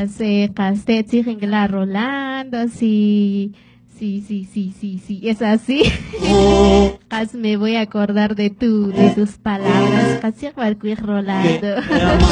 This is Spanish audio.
Caste, Chingla Rolando, sí. Sí, es así. Me voy a acordar de tus palabras. Casi Rolando.